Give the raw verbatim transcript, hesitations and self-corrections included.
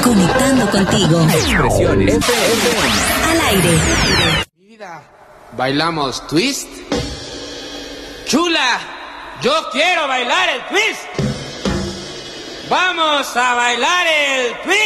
Conectando contigo. Expresiones F M. Al aire. Mi vida, ¿bailamos twist? ¡Chula! ¡Yo quiero bailar el twist! ¡Vamos a bailar el twist!